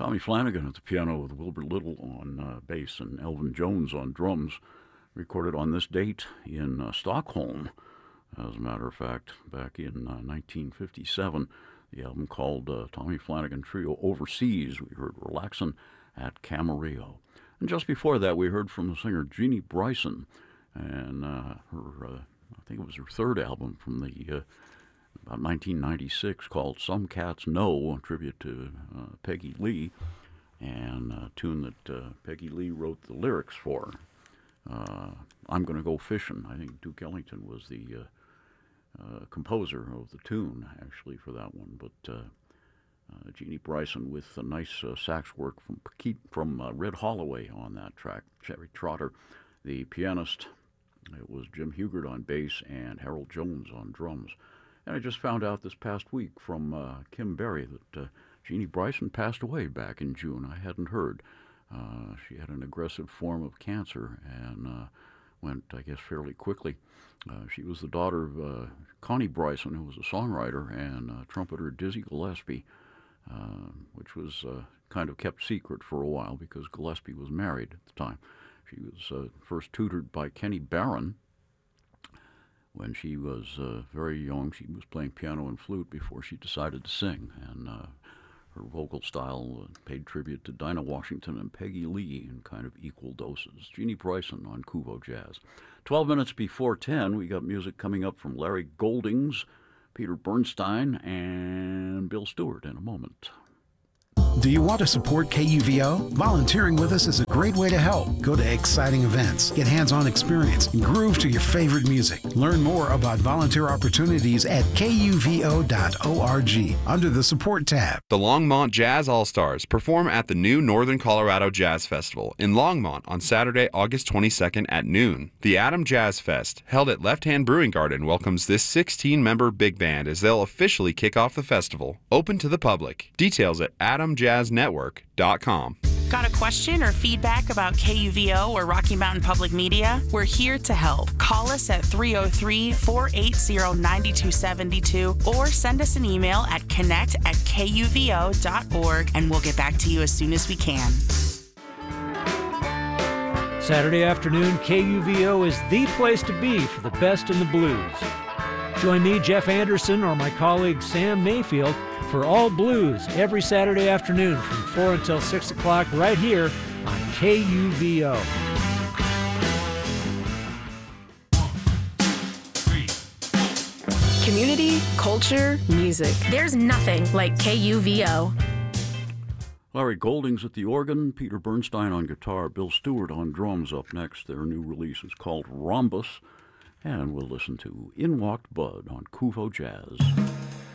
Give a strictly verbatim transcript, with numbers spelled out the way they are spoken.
Tommy Flanagan at the piano with Wilbur Little on uh, bass and Elvin Jones on drums, recorded on this date in uh, Stockholm, as a matter of fact, back in uh, nineteen fifty-seven. The album called uh, Tommy Flanagan Trio Overseas. We heard Relaxin' at Camarillo. And just before that, we heard from the singer Jeannie Bryson, and uh, her, uh, I think it was her third album from the uh, about nineteen ninety-six, called Some Cats Know, a tribute to uh, Peggy Lee, and a tune that uh, Peggy Lee wrote the lyrics for. Uh, I'm Gonna Go Fishing. I think Duke Ellington was the uh, uh, composer of the tune, actually, for that one. But uh, uh, Jeannie Bryson with a nice uh, sax work from from uh, Red Holloway on that track. Cherry Trotter, the pianist. It was Jim Hugert on bass and Harold Jones on drums. And I just found out this past week from uh, Kim Berry that uh, Jeannie Bryson passed away back in June. I hadn't heard. Uh, she had an aggressive form of cancer and uh, went, I guess, fairly quickly. Uh, she was the daughter of uh, Connie Bryson, who was a songwriter, and uh, trumpeter Dizzy Gillespie, uh, which was uh, kind of kept secret for a while because Gillespie was married at the time. She was uh, first tutored by Kenny Barron. When she was uh, very young, she was playing piano and flute before she decided to sing, and uh, her vocal style uh, paid tribute to Dinah Washington and Peggy Lee in kind of equal doses. Jeannie Bryson on Kuvo Jazz. Twelve minutes before ten, we got music coming up from Larry Goldings, Peter Bernstein, and Bill Stewart in a moment. Do you want to support K U V O? Volunteering with us is a great way to help. Go to exciting events, get hands-on experience, and groove to your favorite music. Learn more about volunteer opportunities at K U V O dot org under the Support tab. The Longmont Jazz All-Stars perform at the new Northern Colorado Jazz Festival in Longmont on Saturday, August twenty-second at noon. The Adam Jazz Fest, held at Left Hand Brewing Garden, welcomes this sixteen-member big band as they'll officially kick off the festival. Open to the public. Details at adam jazz network dot com. Got a question or feedback about K U V O or Rocky Mountain Public Media? We're here to help. Call us at three oh three, four eight zero, nine two seven two or send us an email at connect at K U V O dot org and we'll get back to you as soon as we can. Saturday afternoon, K U V O is the place to be for the best in the blues. Join me, Jeff Anderson, or my colleague Sam Mayfield for All Blues every Saturday afternoon from four until six o'clock right here on K U V O. Community, culture, music. There's nothing like K U V O. Larry Goldings at the organ, Peter Bernstein on guitar, Bill Stewart on drums up next. Their new release is called Rhombus, and we'll listen to In Walked Bud on Kuvo Jazz.